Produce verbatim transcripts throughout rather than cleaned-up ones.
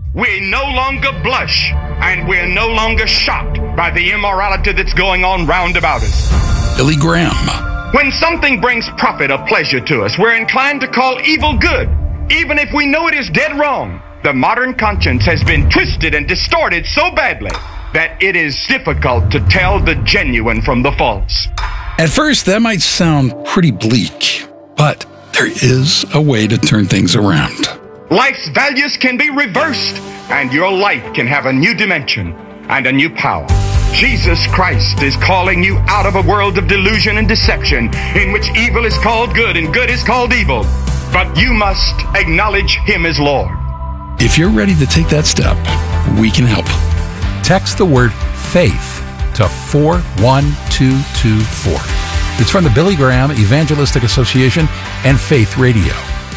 We no longer blush, and we're no longer shocked by the immorality that's going on round about us. Billy Graham. When something brings profit or pleasure to us, we're inclined to call evil good, even if we know it is dead wrong. The modern conscience has been twisted and distorted so badly that it is difficult to tell the genuine from the false. At first, that might sound pretty bleak, but there is a way to turn things around. Life's values can be reversed, and your life can have a new dimension and a new power. Jesus Christ is calling you out of a world of delusion and deception in which evil is called good and good is called evil. But you must acknowledge Him as Lord. If you're ready to take that step, we can help. Text the word FAITH to four one two two four. It's from the Billy Graham Evangelistic Association and Faith Radio.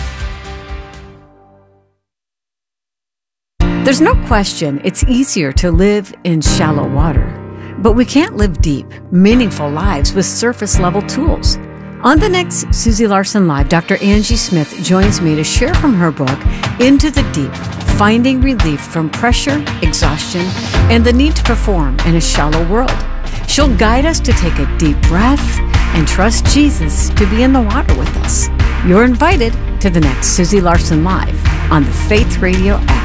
There's no question it's easier to live in shallow water, but we can't live deep, meaningful lives with surface-level tools. On the next Susie Larson Live, Doctor Angie Smith joins me to share from her book, Into the Deep, Finding Relief from Pressure, Exhaustion, and the Need to Perform in a Shallow World. She'll guide us to take a deep breath and trust Jesus to be in the water with us. You're invited to the next Susie Larson Live on the Faith Radio app.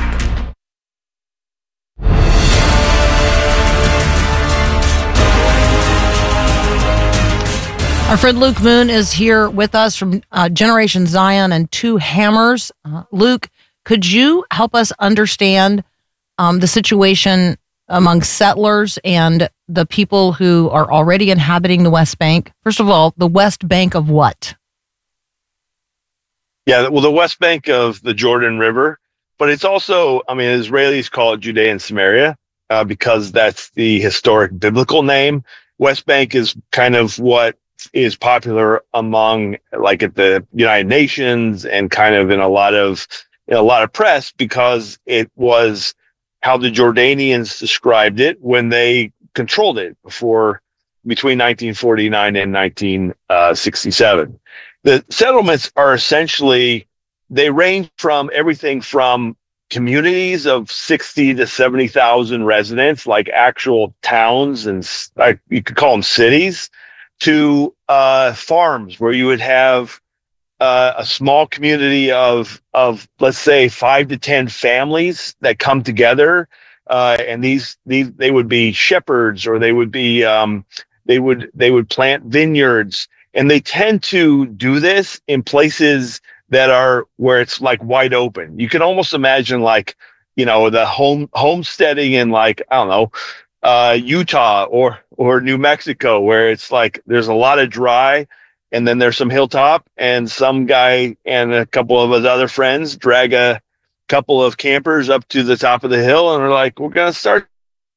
Our friend Luke Moon is here with us from uh, Generation Zion and Two Hammers. Uh, Luke, could you help us understand um, the situation among settlers and the people who are already inhabiting the West Bank? First of all, the West Bank of what? Yeah, well, the West Bank of the Jordan River, but it's also, I mean, Israelis call it Judea and Samaria uh, because that's the historic biblical name. West Bank is kind of what is popular among, like, at the United Nations and kind of in a lot of in a lot of press, because it was how the Jordanians described it when they controlled it before, between nineteen forty-nine and nineteen sixty-seven. The settlements are essentially, they range from everything from communities of sixty to seventy thousand residents, like actual towns, and like you could call them cities, to uh, farms where you would have uh, a small community of, of, let's say, five to ten families that come together. Uh, and these, these, they would be shepherds, or they would be, um, they would, they would plant vineyards. And they tend to do this in places that are where it's like wide open. You can almost imagine, like, you know, the home homesteading in, like, I don't know, uh, Utah or, or New Mexico, where it's like, there's a lot of dry, and then there's some hilltop, and some guy and a couple of his other friends drag a couple of campers up to the top of the hill, and they're like, we're going to start.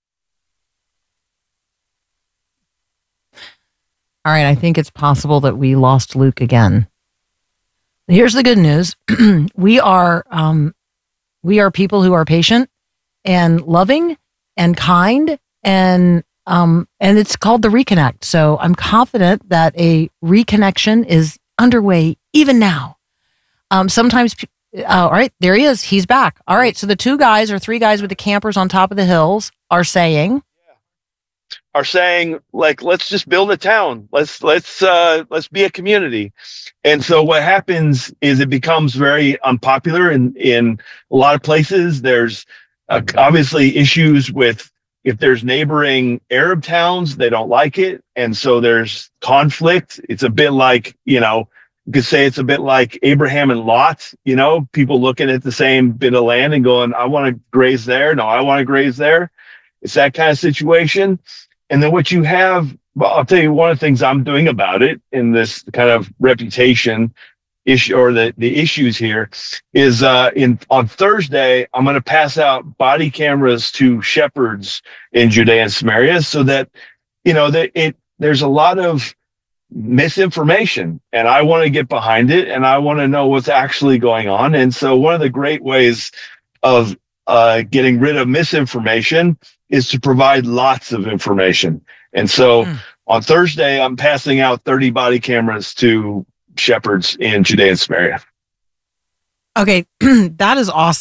All right, I think it's possible that we lost Luke again. Here's the good news. we are um, we are people who are patient and loving and kind, and um, and it's called the Reconnect. So I'm confident that a reconnection is underway even now. Um, sometimes, uh, all right, there he is. He's back. All right, so the two guys or three guys with the campers on top of the hills are saying... are saying, like, let's just build a town. Let's, let's, uh, let's be a community. And so what happens is it becomes very unpopular in, in a lot of places. There's uh, obviously issues with, if there's neighboring Arab towns, they don't like it. And so there's conflict. It's a bit like, you know, you could say it's a bit like Abraham and Lot, you know, people looking at the same bit of land and going, I want to graze there. No, I want to graze there. It's that kind of situation. And then what you have, well, I'll tell you one of the things I'm doing about it in this kind of reputation issue, or the, the issues here, is uh, in on Thursday, I'm going to pass out body cameras to shepherds in Judea and Samaria, so that, you know, that it there's a lot of misinformation, and I want to get behind it, and I want to know what's actually going on. And so one of the great ways of uh, getting rid of misinformation is to provide lots of information. And so mm. on Thursday, I'm passing out thirty body cameras to shepherds in Judea and Samaria. Okay, that is awesome.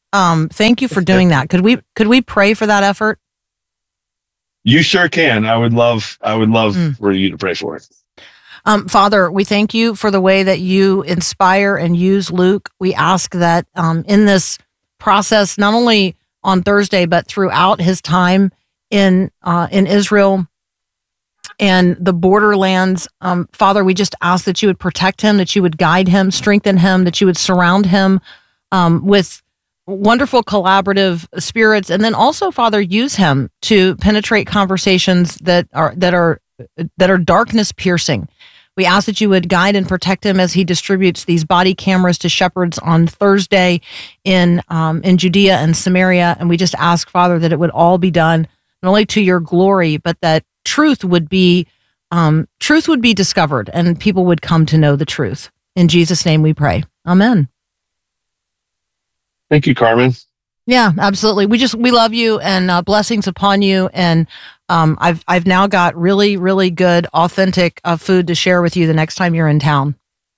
Um, thank you for doing that. Could we could we pray for that effort? You sure can. I would love I would love Mm. for you to pray for it. Um, Father, we thank you for the way that you inspire and use Luke. We ask that um, in this process, not only on Thursday, but throughout his time in uh, in Israel and the borderlands, um, Father, we just ask that you would protect him, that you would guide him, strengthen him, that you would surround him um, with wonderful collaborative spirits, and then also, Father, use him to penetrate conversations that are that are that are darkness piercing. We ask that you would guide and protect him as he distributes these body cameras to shepherds on Thursday in um, in Judea and Samaria, and we just ask, Father, that it would all be done not only to your glory, but that truth would be um, truth would be discovered, and people would come to know the truth. In Jesus' name, we pray. Amen. Thank you, Carmen. Yeah, absolutely. We just we love you, and uh, blessings upon you. And um, I've I've now got really really good authentic uh, food to share with you the next time you're in town.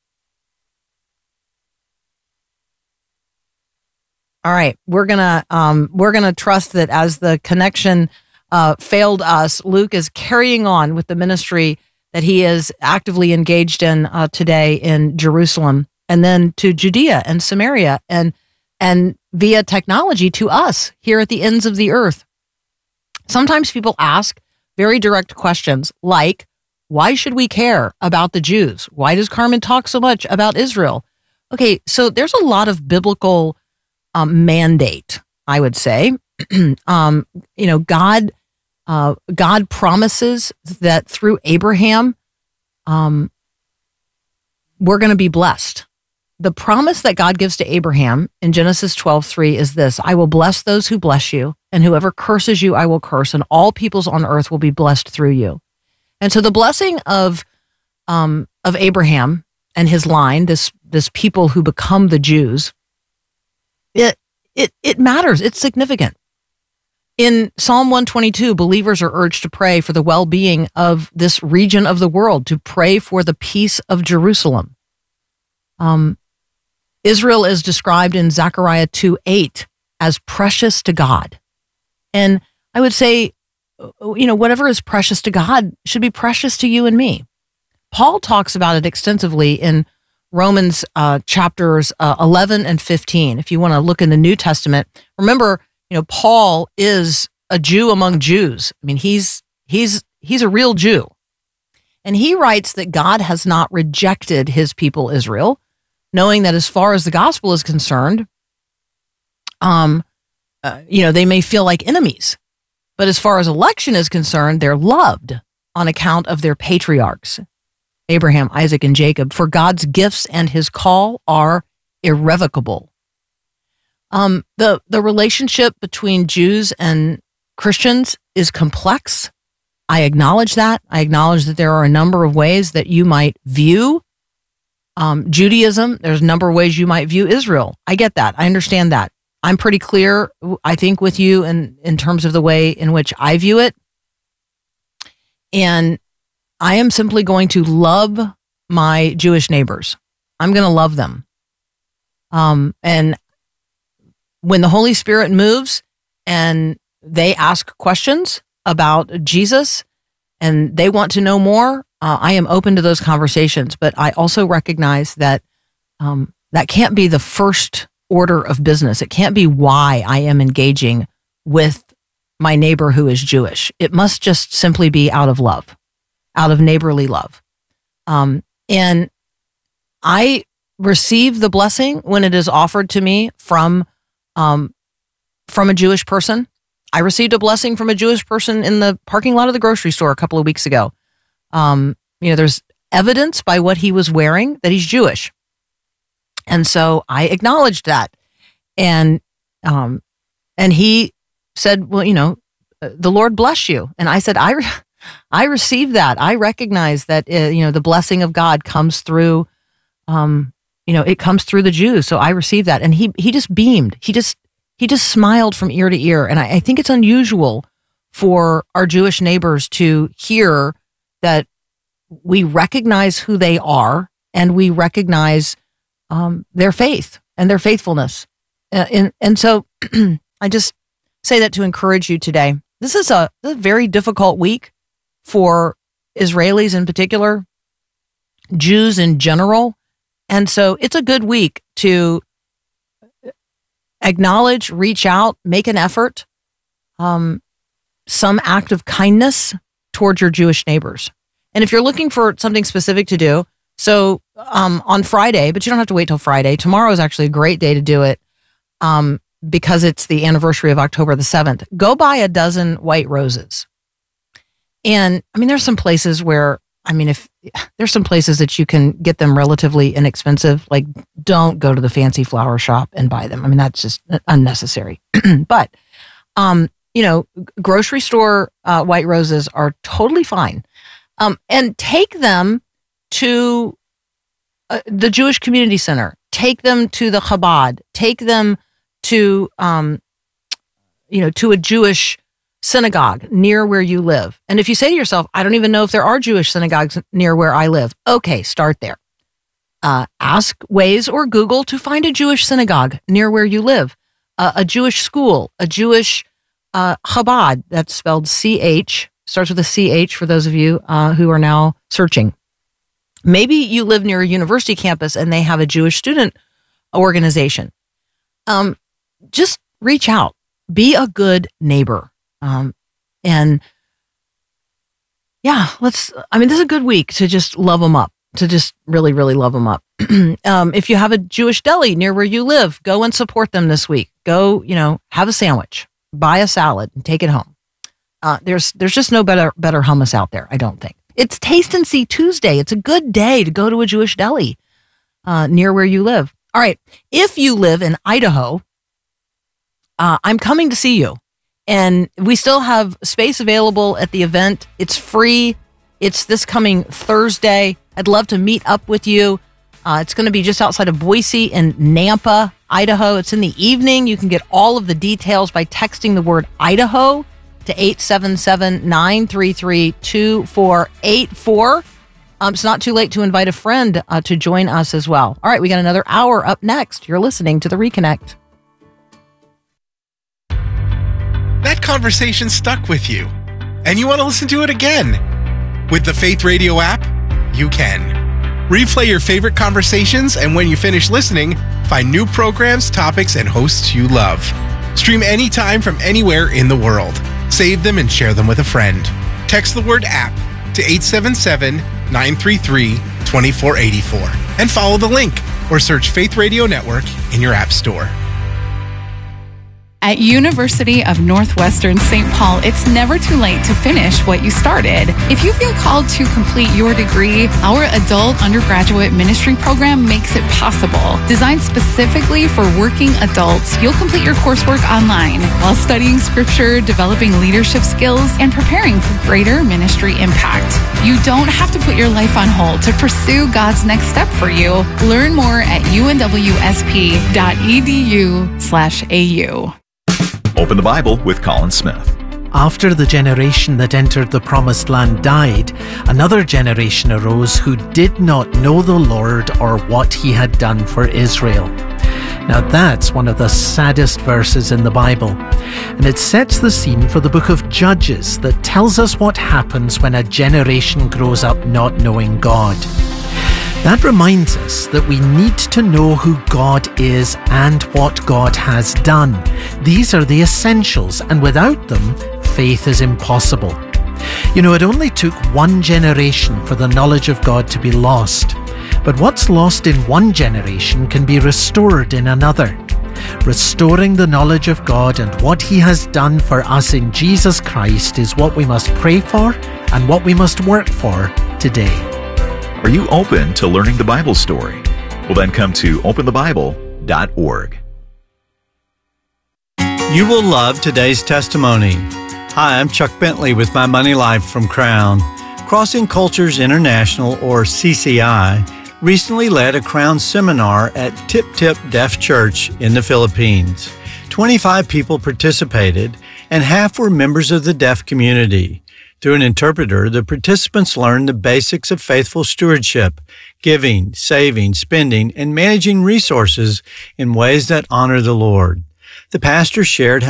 All right, we're gonna um, we're gonna trust that as the connection uh, failed us, Luke is carrying on with the ministry that he is actively engaged in uh, today in Jerusalem, and then to Judea and Samaria, and and via technology to us here at the ends of the earth. Sometimes people ask very direct questions like, why should we care about the Jews? Why does Carmen talk so much about Israel? Okay, so there's a lot of biblical um, mandate, I would say. um, you know, God, uh, God promises that through Abraham, um, we're going to be blessed. The promise that God gives to Abraham in Genesis twelve three is this: I will bless those who bless you, and whoever curses you, I will curse, and all peoples on earth will be blessed through you. And so the blessing of um, of Abraham and his line, this this people who become the Jews, it it it matters. It's significant. In Psalm one twenty-two, believers are urged to pray for the well-being of this region of the world, to pray for the peace of Jerusalem. Um. Israel is described in Zechariah two eight as precious to God. And I would say, you know, whatever is precious to God should be precious to you and me. Paul talks about it extensively in Romans uh, chapters uh, eleven and fifteen. If you want to look in the New Testament, remember, you know, Paul is a Jew among Jews. I mean, he's he's he's a real Jew. And he writes that God has not rejected his people Israel, knowing that as far as the gospel is concerned, um, uh, you know, they may feel like enemies. But as far as election is concerned, they're loved on account of their patriarchs, Abraham, Isaac, and Jacob. For God's gifts and his call are irrevocable. Um, the, the relationship between Jews and Christians is complex. I acknowledge that. I acknowledge that there are a number of ways that you might view Um, Judaism. There's a number of ways you might view Israel. I get that. I understand that. I'm pretty clear, I think, with you in, in terms of the way in which I view it. And I am simply going to love my Jewish neighbors. I'm going to love them. Um, and when the Holy Spirit moves and they ask questions about Jesus and they want to know more, Uh, I am open to those conversations, but I also recognize that um, that can't be the first order of business. It can't be why I am engaging with my neighbor who is Jewish. It must just simply be out of love, out of neighborly love. Um, and I receive the blessing when it is offered to me from um, from a Jewish person. I received a blessing from a Jewish person in the parking lot of the grocery store a couple of weeks ago. Um, you know, there's evidence by what he was wearing that he's Jewish. And so I acknowledged that. And, um, and he said, well, you know, the Lord bless you. And I said, I, re- I received that. I recognize that, uh, you know, the blessing of God comes through, um, you know, it comes through the Jews. So I received that. And he, he just beamed. He just, he just smiled from ear to ear. And I, I think it's unusual for our Jewish neighbors to hear that we recognize who they are and we recognize um, their faith and their faithfulness. Uh, and, and so I just say that to encourage you today. This is a, a very difficult week for Israelis in particular, Jews in general. And so it's a good week to acknowledge, reach out, make an effort, um, some act of kindness towards your Jewish neighbors. And if you're looking for something specific to do, so um, on Friday, but you don't have to wait till Friday. Tomorrow is actually a great day to do it um, because it's the anniversary of October the seventh. Go buy a dozen white roses. And I mean, there's some places where, I mean, if there's some places that you can get them relatively inexpensive, like don't go to the fancy flower shop and buy them. I mean, that's just unnecessary. But, um, you know, grocery store uh, white roses are totally fine. Um, and take them to uh, the Jewish Community Center. Take them to the Chabad. Take them to, um, you know, to a Jewish synagogue near where you live. And if you say to yourself, I don't even know if there are Jewish synagogues near where I live. Okay, start there. Uh, ask Waze or Google to find a Jewish synagogue near where you live. Uh, a Jewish school, a Jewish uh, Chabad, that's spelled C H, starts with a C H for those of you uh, who are now searching. Maybe you live near a university campus and they have a Jewish student organization. Um, just reach out. Be a good neighbor. Um, and yeah, let's, I mean, this is a good week to just love them up, to just really, really love them up. um, if you have a Jewish deli near where you live, go and support them this week. Go, you know, have a sandwich, buy a salad and take it home. Uh, there's, there's just no better, better hummus out there. I don't think. It's Taste and See Tuesday. It's a good day to go to a Jewish deli, uh, near where you live. All right. If you live in Idaho, uh, I'm coming to see you. And we still have space available at the event. It's free. It's this coming Thursday. I'd love to meet up with you. Uh, it's going to be just outside of Boise in Nampa, Idaho. It's in the evening. You can get all of the details by texting the word Idaho to eight seven seven, nine three three, two four eight four. Um, it's not too late to invite a friend uh, to join us as well. All right, we got another hour up next. You're listening to The Reconnect. That conversation stuck with you, and you want to listen to it again. With the Faith Radio app, you can. Replay your favorite conversations, and when you finish listening, find new programs, topics, and hosts you love. Stream anytime from anywhere in the world. Save them and share them with a friend. Text the word app to eight seven seven, nine three three, two four eight four and follow the link or search Faith Radio Network in your app store. At University of Northwestern Saint Paul, it's never too late to finish what you started. If you feel called to complete your degree, our adult undergraduate ministry program makes it possible. Designed specifically for working adults, you'll complete your coursework online while studying scripture, developing leadership skills, and preparing for greater ministry impact. You don't have to put your life on hold to pursue God's next step for you. Learn more at u n w s p dot e d u slash a u. Open the Bible with Colin Smith. After the generation that entered the promised land died, another generation arose who did not know the Lord or what he had done for Israel. Now that's one of the saddest verses in the Bible, and it sets the scene for the book of Judges that tells us what happens when a generation grows up not knowing God. That reminds us that we need to know who God is and what God has done. These are the essentials, and without them, faith is impossible. You know, it only took one generation for the knowledge of God to be lost. But what's lost in one generation can be restored in another. Restoring the knowledge of God and what he has done for us in Jesus Christ is what we must pray for and what we must work for today. Are you open to learning the Bible story? Well, then come to open the bible dot org. You will love today's testimony. Hi, I'm Chuck Bentley with My Money Life from Crown. Crossing Cultures International, or C C I, recently led a Crown seminar at Tip Tip Deaf Church in the Philippines. twenty-five people participated, and half were members of the deaf community. Through an interpreter, the participants learned the basics of faithful stewardship, giving, saving, spending, and managing resources in ways that honor the Lord. The pastor shared how